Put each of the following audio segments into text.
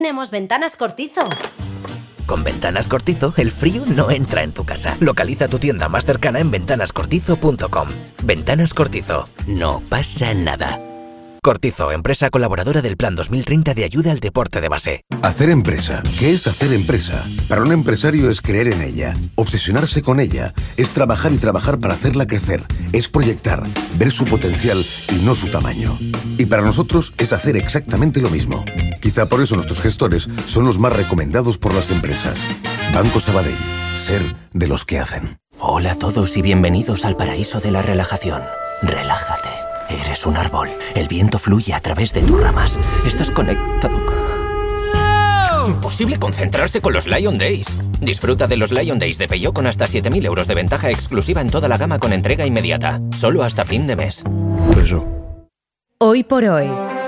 Tenemos Ventanas Cortizo. Con Ventanas Cortizo, el frío no entra en tu casa. Localiza tu tienda más cercana en ventanascortizo.com. Ventanas Cortizo. No pasa nada. Cortizo, empresa colaboradora del Plan 2030 de ayuda al deporte de base. Hacer empresa. ¿Qué es hacer empresa? Para un empresario es creer en ella, obsesionarse con ella, es trabajar y trabajar para hacerla crecer, es proyectar, ver su potencial y no su tamaño. Y para nosotros es hacer exactamente lo mismo. Quizá por eso nuestros gestores son los más recomendados por las empresas. Banco Sabadell. Ser de los que hacen. Hola a todos y bienvenidos al paraíso de la relajación. Relájate. Eres un árbol. El viento fluye a través de tus ramas. Estás conectado. Imposible concentrarse con los Lion Days. Disfruta de los Lion Days de Peugeot con hasta 7.000 euros de ventaja exclusiva en toda la gama con entrega inmediata. Solo hasta fin de mes. Hoy por hoy,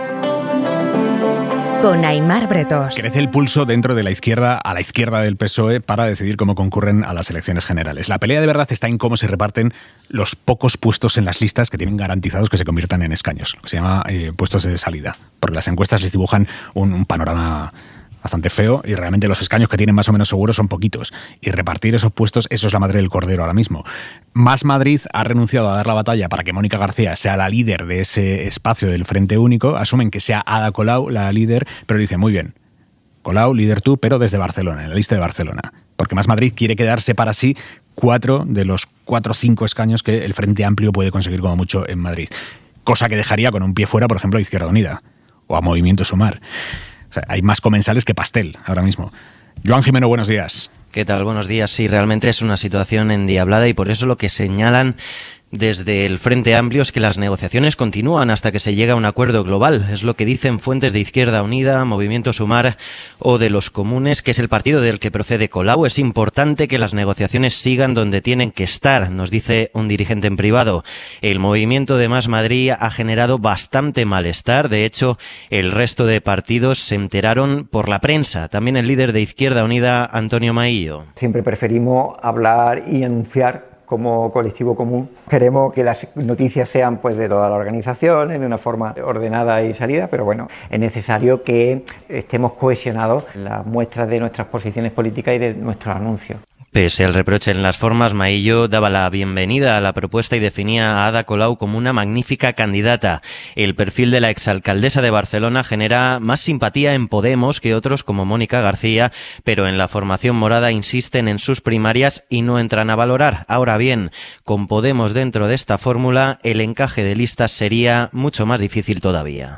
con Aimar Bretos. Crece el pulso dentro de la izquierda, a la izquierda del PSOE, para decidir cómo concurren a las elecciones generales. La pelea de verdad está en cómo se reparten los pocos puestos en las listas que tienen garantizados que se conviertan en escaños, lo que se llama puestos de salida, porque las encuestas les dibujan un panorama bastante feo y realmente los escaños que tienen más o menos seguros son poquitos. Y repartir esos puestos, eso es la madre del cordero ahora mismo. Más Madrid ha renunciado a dar la batalla para que Mónica García sea la líder de ese espacio del Frente Único. Asumen que sea Ada Colau la líder, pero dicen, muy bien, Colau, líder tú, pero desde Barcelona, en la lista de Barcelona. Porque Más Madrid quiere quedarse para sí 4 de los 4 o 5 escaños que el Frente Amplio puede conseguir como mucho en Madrid. Cosa que dejaría con un pie fuera, por ejemplo, a Izquierda Unida o a Movimiento Sumar. O sea, hay más comensales que pastel ahora mismo. Joan Jimeno, buenos días. ¿Qué tal? Buenos días. Sí, realmente es una situación endiablada y por eso lo que señalan desde el Frente Amplio es que las negociaciones continúan hasta que se llegue a un acuerdo global. Es lo que dicen fuentes de Izquierda Unida, Movimiento Sumar o de los Comunes, que es el partido del que procede Colau. Es importante que las negociaciones sigan donde tienen que estar, nos dice un dirigente en privado. El movimiento de Más Madrid ha generado bastante malestar. De hecho, el resto de partidos se enteraron por la prensa. También el líder de Izquierda Unida, Antonio Maillo. Siempre preferimos hablar y anunciar como colectivo común. Queremos que las noticias sean pues de todas las organizaciones, de una forma ordenada y salida, pero bueno, es necesario que estemos cohesionados en las muestras de nuestras posiciones políticas y de nuestros anuncios. Pese al reproche en las formas, Maillo daba la bienvenida a la propuesta y definía a Ada Colau como una magnífica candidata. El perfil de la exalcaldesa de Barcelona genera más simpatía en Podemos que otros como Mónica García, pero en la formación morada insisten en sus primarias y no entran a valorar. Ahora bien, con Podemos dentro de esta fórmula, el encaje de listas sería mucho más difícil todavía.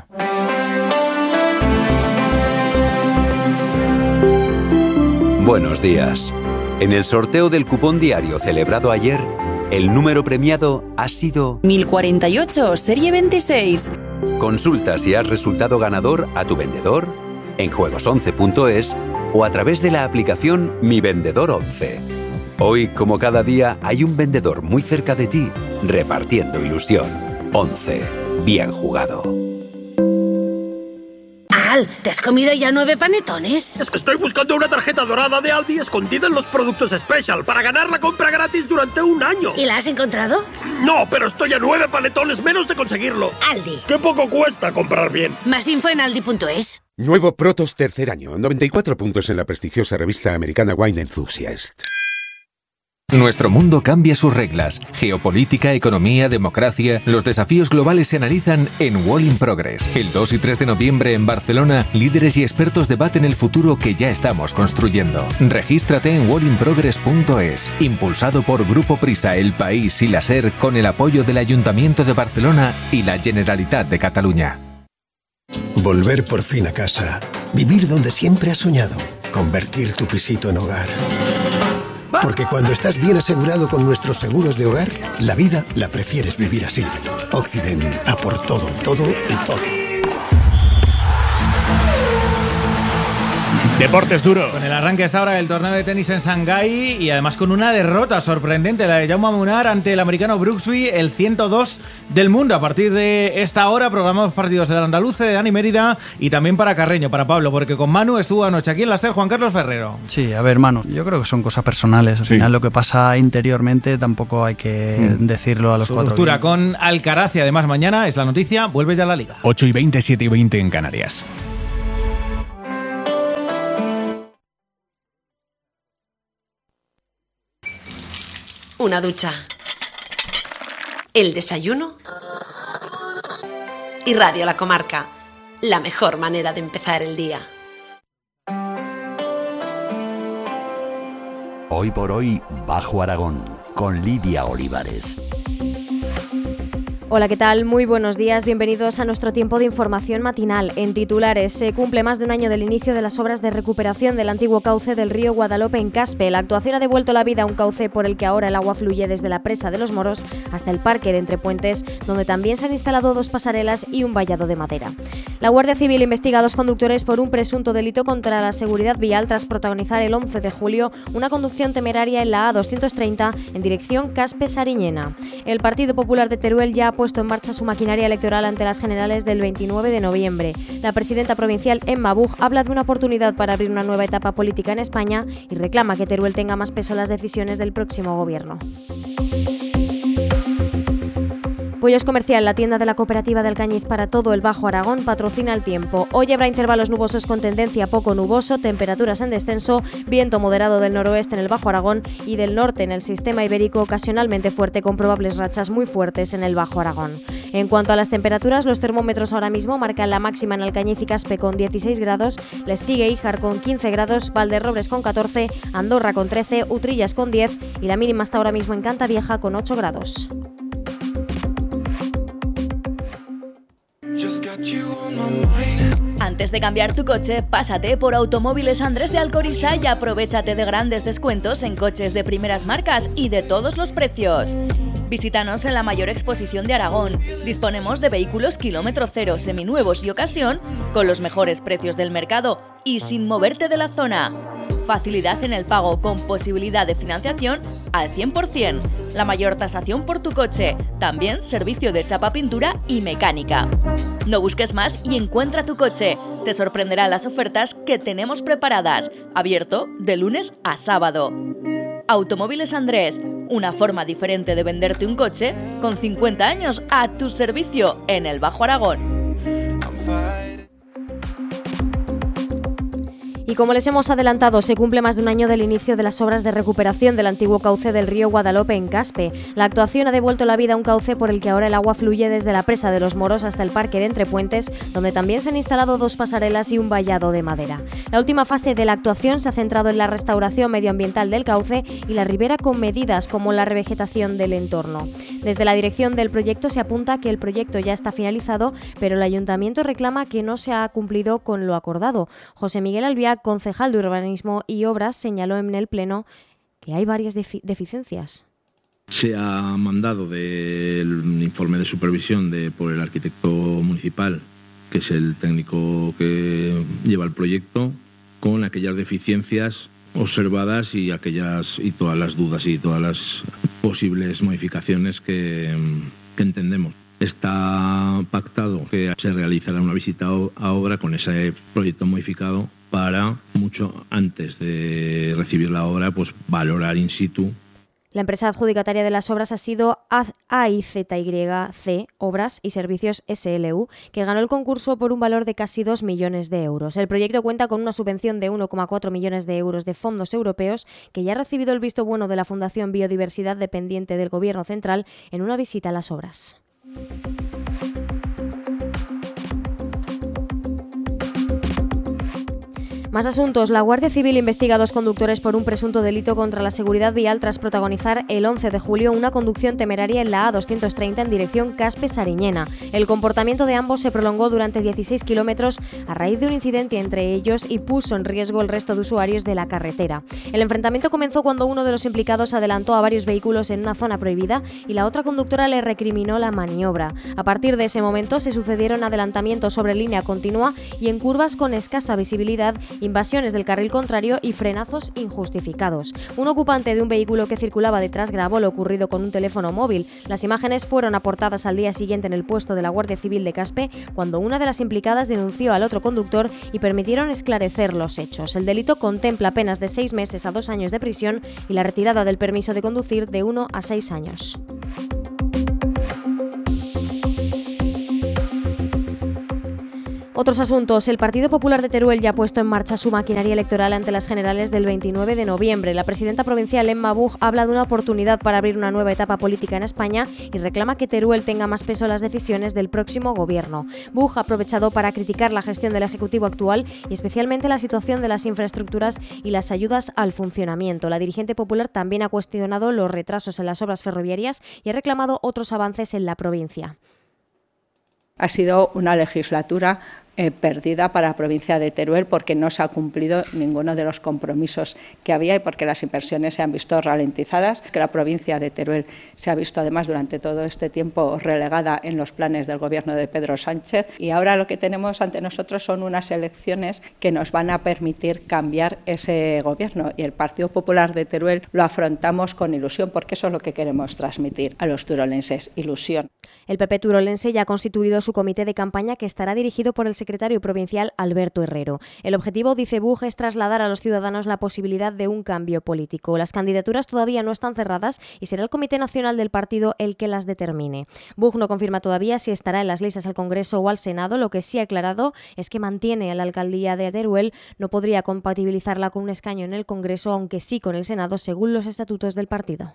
Buenos días. En el sorteo del cupón diario celebrado ayer, el número premiado ha sido 1048, serie 26. Consulta si has resultado ganador a tu vendedor, en juegos11.es o a través de la aplicación Mi Vendedor 11. Hoy, como cada día, hay un vendedor muy cerca de ti, repartiendo ilusión. 11. Bien jugado. Al, ¿te has comido ya 9 panetones? Es que estoy buscando una tarjeta dorada de Aldi escondida en los productos Special para ganar la compra gratis durante un año. ¿Y la has encontrado? No, pero estoy a 9 panetones menos de conseguirlo. Aldi. ¡Qué poco cuesta comprar bien! Más info en aldi.es. Nuevo Protos tercer año, 94 puntos en la prestigiosa revista americana Wine Enthusiast. Nuestro mundo cambia sus reglas. Geopolítica, economía, democracia. Los desafíos globales se analizan en Wall in Progress. El 2 y 3 de noviembre en Barcelona, líderes y expertos debaten el futuro que ya estamos construyendo. Regístrate en wallinprogress.es. Impulsado por Grupo Prisa, El País y la SER, con el apoyo del Ayuntamiento de Barcelona y la Generalitat de Cataluña. Volver por fin a casa. Vivir donde siempre has soñado. Convertir tu pisito en hogar. Porque cuando estás bien asegurado con nuestros seguros de hogar, la vida la prefieres vivir así. Occident, a por todo, todo y todo. Deportes duro. Con el arranque hasta ahora del torneo de tenis en Shanghái y además con una derrota sorprendente, la de Jaume Munar ante el americano Brooksby, el 102 del mundo. A partir de esta hora programamos partidos del Andaluce, de Dani Mérida y también para Carreño, para Pablo, porque con Manu estuvo anoche aquí en la SER Juan Carlos Ferrero. Sí, a ver, Manu, yo creo que son cosas personales. Al final lo que pasa interiormente tampoco hay que decirlo a los cuatro. Ruptura con Alcaraz y además mañana es la noticia, vuelve ya a la Liga. 8:20, 7:20 en Canarias. una ducha. El desayuno. Y Radio La Comarca, la mejor manera de empezar el día. Hoy por hoy, Bajo Aragón, con Lidia Olivares. Hola, ¿qué tal? Muy buenos días, bienvenidos a nuestro tiempo de información matinal. En titulares, se cumple más de un año del inicio de las obras de recuperación del antiguo cauce del río Guadalope en Caspe. La actuación ha devuelto la vida a un cauce por el que ahora el agua fluye desde la presa de los Moros hasta el parque de Entrepuentes, donde también se han instalado 2 pasarelas y un vallado de madera. La Guardia Civil investiga a 2 conductores por un presunto delito contra la seguridad vial tras protagonizar el 11 de julio una conducción temeraria en la A230 en dirección Caspe-Sariñena. El Partido Popular de Teruel ya ha puesto en marcha su maquinaria electoral ante las generales del 29 de noviembre. La presidenta provincial, Emma Buch, habla de una oportunidad para abrir una nueva etapa política en España y reclama que Teruel tenga más peso en las decisiones del próximo gobierno. Pollos Comercial, la tienda de la cooperativa de Alcañiz para todo el Bajo Aragón, patrocina el tiempo. Hoy habrá intervalos nubosos con tendencia poco nuboso, temperaturas en descenso, viento moderado del noroeste en el Bajo Aragón y del norte en el sistema ibérico, ocasionalmente fuerte con probables rachas muy fuertes en el Bajo Aragón. En cuanto a las temperaturas, los termómetros ahora mismo marcan la máxima en Alcañiz y Caspe con 16 grados, les sigue Híjar con 15 grados, Valderrobres con 14, Andorra con 13, Utrillas con 10 y la mínima hasta ahora mismo en Cantavieja con 8 grados. Antes de cambiar tu coche, pásate por Automóviles Andrés de Alcoriza y aprovéchate de grandes descuentos en coches de primeras marcas y de todos los precios. Visítanos en la mayor exposición de Aragón. Disponemos de vehículos kilómetro cero, seminuevos y ocasión, con los mejores precios del mercado y sin moverte de la zona. Facilidad en el pago con posibilidad de financiación al 100%. La mayor tasación por tu coche. También servicio de chapa, pintura y mecánica. No busques más y encuentra tu coche. Te sorprenderán las ofertas que tenemos preparadas. Abierto de lunes a sábado. Automóviles Andrés. Una forma diferente de venderte un coche con 50 años a tu servicio en el Bajo Aragón. Y como les hemos adelantado, se cumple más de un año del inicio de las obras de recuperación del antiguo cauce del río Guadalope en Caspe. La actuación ha devuelto la vida a un cauce por el que ahora el agua fluye desde la presa de los Moros hasta el parque de Entrepuentes, donde también se han instalado 2 pasarelas y un vallado de madera. La última fase de la actuación se ha centrado en la restauración medioambiental del cauce y la ribera con medidas como la revegetación del entorno. Desde la dirección del proyecto se apunta que el proyecto ya está finalizado, pero el ayuntamiento reclama que no se ha cumplido con lo acordado. José Miguel Albiac, concejal de Urbanismo y Obras, señaló en el Pleno que hay varias deficiencias. Se ha mandado del informe de supervisión por el arquitecto municipal, que es el técnico que lleva el proyecto, con aquellas deficiencias observadas y todas las dudas y todas las posibles modificaciones que entendemos. Está pactado que se realizará una visita a obra con ese proyecto modificado para, mucho antes de recibir la obra, pues valorar in situ. La empresa adjudicataria de las obras ha sido AIZYC Obras y Servicios SLU, que ganó el concurso por un valor de casi 2 millones de euros. El proyecto cuenta con una subvención de 1,4 millones de euros de fondos europeos, que ya ha recibido el visto bueno de la Fundación Biodiversidad, dependiente del Gobierno Central, en una visita a las obras. Más asuntos. La Guardia Civil investiga a 2 conductores por un presunto delito contra la seguridad vial tras protagonizar el 11 de julio una conducción temeraria en la A230 en dirección Caspe-Sariñena. El comportamiento de ambos se prolongó durante 16 kilómetros a raíz de un incidente entre ellos y puso en riesgo el resto de usuarios de la carretera. El enfrentamiento comenzó cuando uno de los implicados adelantó a varios vehículos en una zona prohibida y la otra conductora le recriminó la maniobra. A partir de ese momento se sucedieron adelantamientos sobre línea continua y en curvas con escasa visibilidad, invasiones del carril contrario y frenazos injustificados. Un ocupante de un vehículo que circulaba detrás grabó lo ocurrido con un teléfono móvil. Las imágenes fueron aportadas al día siguiente en el puesto de la Guardia Civil de Caspe, cuando una de las implicadas denunció al otro conductor y permitieron esclarecer los hechos. El delito contempla penas de 6 meses a 2 años de prisión y la retirada del permiso de conducir de 1 a 6 años. Otros asuntos. El Partido Popular de Teruel ya ha puesto en marcha su maquinaria electoral ante las generales del 29 de noviembre. La presidenta provincial, Emma Buch, habla de una oportunidad para abrir una nueva etapa política en España y reclama que Teruel tenga más peso en las decisiones del próximo gobierno. Buch ha aprovechado para criticar la gestión del Ejecutivo actual y especialmente la situación de las infraestructuras y las ayudas al funcionamiento. La dirigente popular también ha cuestionado los retrasos en las obras ferroviarias y ha reclamado otros avances en la provincia. Ha sido una legislatura perdida para la provincia de Teruel porque no se ha cumplido ninguno de los compromisos que había y porque las inversiones se han visto ralentizadas, que la provincia de Teruel se ha visto además durante todo este tiempo relegada en los planes del gobierno de Pedro Sánchez, y ahora lo que tenemos ante nosotros son unas elecciones que nos van a permitir cambiar ese gobierno, y el Partido Popular de Teruel lo afrontamos con ilusión porque eso es lo que queremos transmitir a los turolenses, ilusión. El PP turolense ya ha constituido su comité de campaña que estará dirigido por el secretario provincial Alberto Herrero. El objetivo, dice Buch, es trasladar a los ciudadanos la posibilidad de un cambio político. Las candidaturas todavía no están cerradas y será el Comité Nacional del partido el que las determine. Buch no confirma todavía si estará en las listas al Congreso o al Senado. Lo que sí ha aclarado es que mantiene a la alcaldía de Teruel, no podría compatibilizarla con un escaño en el Congreso, aunque sí con el Senado, según los estatutos del partido.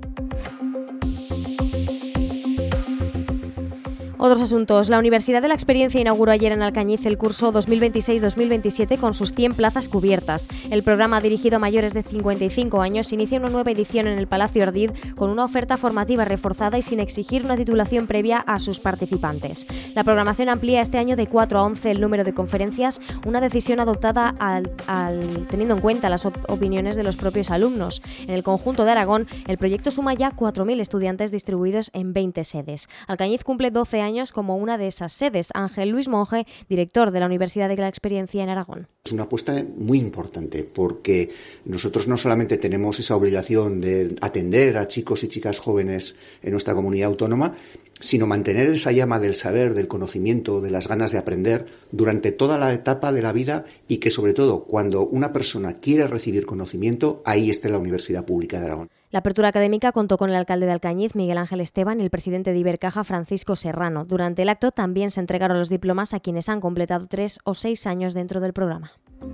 Otros asuntos. La Universidad de la Experiencia inauguró ayer en Alcañiz el curso 2026-2027 con sus 100 plazas cubiertas. El programa dirigido a mayores de 55 años inicia una nueva edición en el Palacio Ardid con una oferta formativa reforzada y sin exigir una titulación previa a sus participantes. La programación amplía este año de 4 a 11 el número de conferencias, una decisión adoptada teniendo en cuenta las opiniones de los propios alumnos. En el conjunto de Aragón, el proyecto suma ya 4.000 estudiantes distribuidos en 20 sedes. Alcañiz cumple 12 años como una de esas sedes. Ángel Luis Monge, director de la Universidad de la Experiencia en Aragón. Es una apuesta muy importante porque nosotros no solamente tenemos esa obligación de atender a chicos y chicas jóvenes en nuestra comunidad autónoma, sino mantener esa llama del saber, del conocimiento, de las ganas de aprender durante toda la etapa de la vida, y que sobre todo cuando una persona quiere recibir conocimiento, ahí esté la Universidad Pública de Aragón. La apertura académica contó con el alcalde de Alcañiz, Miguel Ángel Esteban, y el presidente de Ibercaja, Francisco Serrano. Durante el acto también se entregaron los diplomas a quienes han completado 3 o 6 años dentro del programa.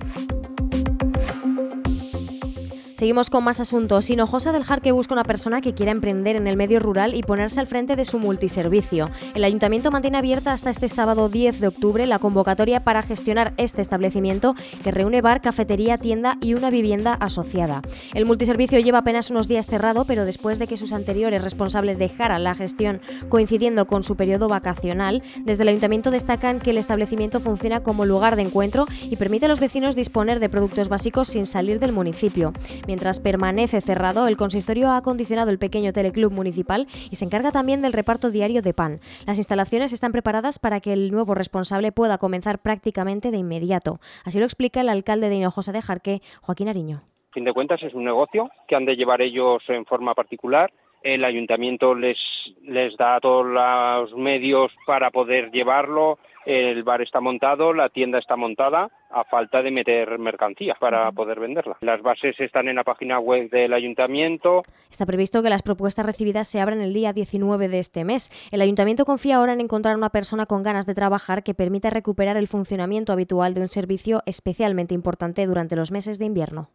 Seguimos con más asuntos. Hinojosa del Jarque busca una persona que quiera emprender en el medio rural y ponerse al frente de su multiservicio. El Ayuntamiento mantiene abierta hasta este sábado 10 de octubre la convocatoria para gestionar este establecimiento, que reúne bar, cafetería, tienda y una vivienda asociada. El multiservicio lleva apenas unos días cerrado, pero después de que sus anteriores responsables dejaran la gestión coincidiendo con su periodo vacacional, desde el Ayuntamiento destacan que el establecimiento funciona como lugar de encuentro y permite a los vecinos disponer de productos básicos sin salir del municipio. Mientras permanece cerrado, el consistorio ha acondicionado el pequeño teleclub municipal y se encarga también del reparto diario de pan. Las instalaciones están preparadas para que el nuevo responsable pueda comenzar prácticamente de inmediato. Así lo explica el alcalde de Hinojosa de Jarque, Joaquín Ariño. A fin de cuentas es un negocio que han de llevar ellos en forma particular. El ayuntamiento les da todos los medios para poder llevarlo. El bar está montado, la tienda está montada, a falta de meter mercancía para poder venderla. Las bases están en la página web del ayuntamiento. Está previsto que las propuestas recibidas se abran el día 19 de este mes. El ayuntamiento confía ahora en encontrar una persona con ganas de trabajar que permita recuperar el funcionamiento habitual de un servicio especialmente importante durante los meses de invierno.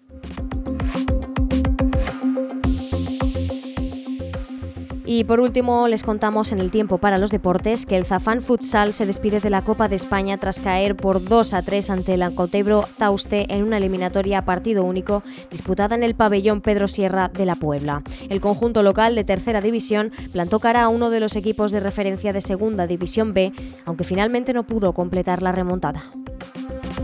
Y por último les contamos en el tiempo para los deportes que el Zafán Futsal se despide de la Copa de España tras caer por 2-3 ante el Ancotebro Tauste en una eliminatoria a partido único disputada en el pabellón Pedro Sierra de la Puebla. El conjunto local de tercera división plantó cara a uno de los equipos de referencia de segunda división B, aunque finalmente no pudo completar la remontada.